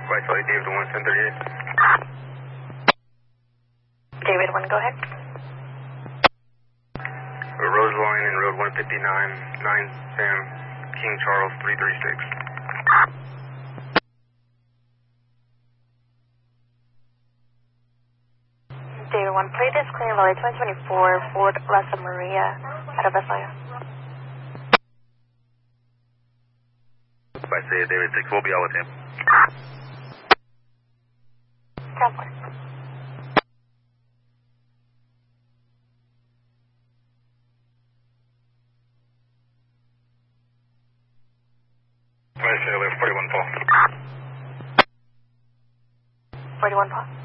Sorry, David 11038. David 1, go ahead. Roseline and Road 159, 9 Sam, King Charles 336. David 1, plate is clear valley 2024, Ford Raza Maria, out of Bethlehem. If I say it, David 6, we'll be out with him. Cowboy. I say 41 Paul. 41 Paul.